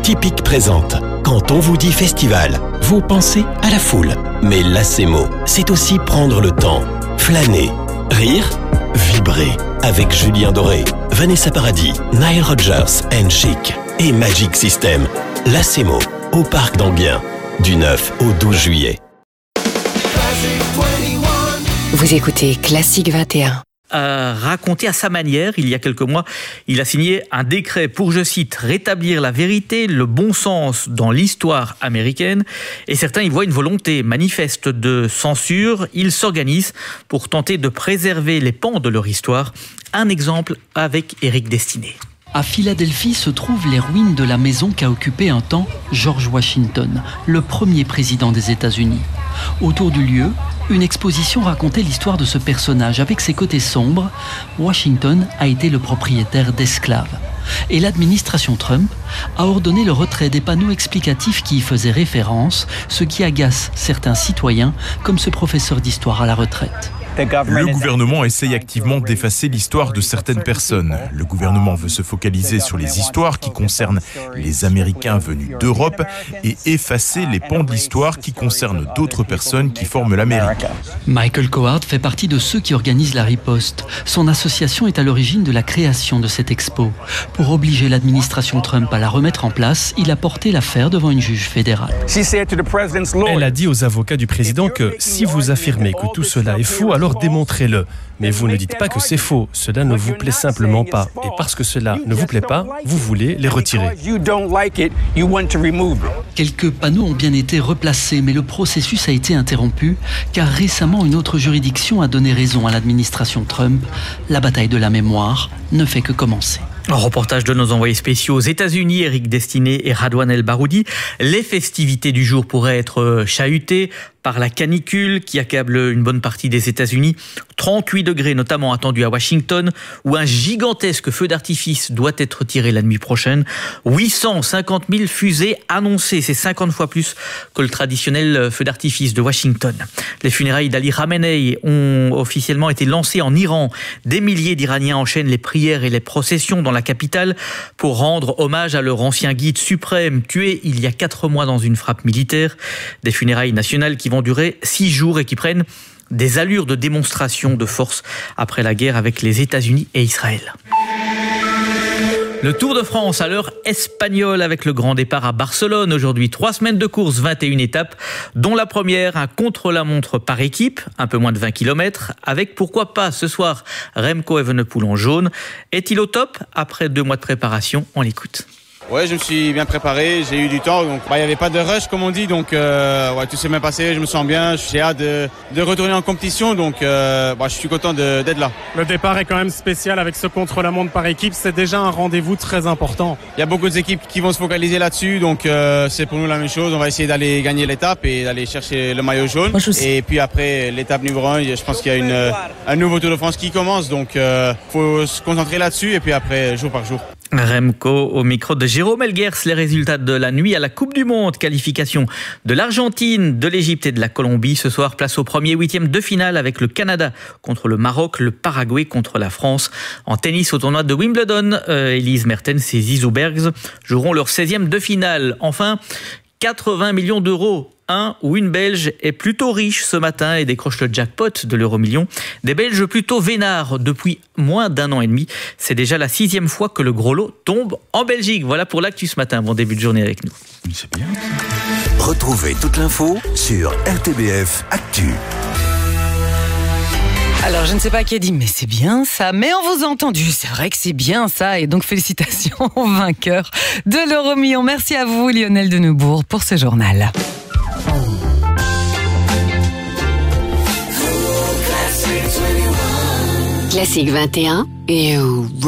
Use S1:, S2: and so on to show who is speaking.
S1: Typique présente. Quand on vous dit festival, vous pensez à la foule. Mais Lacemo, c'est aussi prendre le temps, flâner, rire, vibrer. Avec Julien Doré, Vanessa Paradis, Nile Rodgers and Chic et Magic System. Lacemo, au Parc d'Enghien, du 9 au 12 juillet.
S2: Vous écoutez Classique 21.
S3: Raconté à sa manière, il y a quelques mois, il a signé un décret pour, je cite, rétablir la vérité, le bon sens dans l'histoire américaine. Et certains y voient une volonté manifeste de censure. Ils s'organisent pour tenter de préserver les pans de leur histoire. Un exemple avec Éric Destiné.
S4: À Philadelphie se trouvent les ruines de la maison qu'a occupé un temps George Washington, le premier président des États-Unis. Autour du lieu, une exposition racontait l'histoire de ce personnage. Avec ses côtés sombres, Washington a été le propriétaire d'esclaves. Et l'administration Trump a ordonné le retrait des panneaux explicatifs qui y faisaient référence, ce qui agace certains citoyens, comme ce professeur d'histoire à la retraite.
S5: Le gouvernement essaye activement d'effacer l'histoire de certaines personnes. Le gouvernement veut se focaliser sur les histoires qui concernent les Américains venus d'Europe et effacer les pans de l'histoire qui concernent d'autres personnes qui forment l'Amérique.
S4: Michael Coward fait partie de ceux qui organisent la riposte. Son association est à l'origine de la création de cette expo. Pour obliger l'administration Trump à la remettre en place, il a porté l'affaire devant une juge fédérale.
S6: Elle a dit aux avocats du président que si vous affirmez que tout cela est faux, alors démontrez-le. Mais vous ne dites pas que c'est faux. Cela ne vous plaît simplement pas. Et parce que cela ne vous plaît pas, vous voulez les retirer.
S4: Quelques panneaux ont bien été replacés, mais le processus a été interrompu car récemment une autre juridiction a donné raison à l'administration Trump. La bataille de la mémoire ne fait que commencer.
S3: Un reportage de nos envoyés spéciaux aux États-Unis, Éric Destiné et Radouane El Baroudi. Les festivités du jour pourraient être chahutées par la canicule qui accable une bonne partie des États-Unis. 38 degrés notamment attendus à Washington, où un gigantesque feu d'artifice doit être tiré la nuit prochaine. 850 000 fusées annoncées, c'est 50 fois plus que le traditionnel feu d'artifice de Washington. Les funérailles d'Ali Khamenei ont officiellement été lancées en Iran. Des milliers d'Iraniens enchaînent les prières et les processions dans la capitale pour rendre hommage à leur ancien guide suprême, tué il y a 4 mois dans une frappe militaire. Des funérailles nationales qui vont durer 6 jours et qui prennent des allures de démonstration de force après la guerre avec les États-Unis et Israël. Le Tour de France à l'heure espagnole avec le grand départ à Barcelone aujourd'hui. 3 semaines de course, 21 étapes, dont la première, un contre-la-montre par équipe, un peu moins de 20 km, avec pourquoi pas ce soir Remco Evenepoel en jaune. Est-il au top après 2 mois de préparation? On l'écoute.
S7: Ouais, je me suis bien préparé, j'ai eu du temps, donc il n'y avait pas de rush comme on dit, donc tout s'est bien passé, je me sens bien, j'ai hâte de retourner en compétition, donc je suis content d'être là.
S8: Le départ est quand même spécial avec ce contre-la-montre par équipe, c'est déjà un rendez-vous très important.
S7: Il y a beaucoup d'équipes qui vont se focaliser là-dessus, donc c'est pour nous la même chose, on va essayer d'aller gagner l'étape et d'aller chercher le maillot jaune. Et puis après l'étape numéro 1, je pense qu'il y a un nouveau Tour de France qui commence, donc faut se concentrer là-dessus et puis après jour par jour.
S3: Remco au micro de Jérôme Elguers. Les résultats de la nuit à la Coupe du Monde. Qualification de l'Argentine, de l'Égypte et de la Colombie. Ce soir, place au premier 8e de finale avec le Canada contre le Maroc, le Paraguay contre la France. En tennis au tournoi de Wimbledon, Elise Mertens et Zizou Bergs joueront leur 16e de finale. Enfin, 80 millions d'euros. Un ou une Belge est plutôt riche ce matin et décroche le jackpot de l'euro-million. Des Belges plutôt vénards depuis moins d'1 an et demi. C'est déjà la 6e fois que le gros lot tombe en Belgique. Voilà pour l'actu ce matin. Bon début de journée avec nous.
S1: C'est bien. Retrouvez toute l'info sur RTBF Actu.
S2: Alors, je ne sais pas qui a dit, mais c'est bien ça. Mais on vous a entendu, c'est vrai que c'est bien ça. Et donc, félicitations aux vainqueurs de l'euro-million. Merci à vous, Lionel de Neubourg, pour ce journal.
S9: Classique 21 et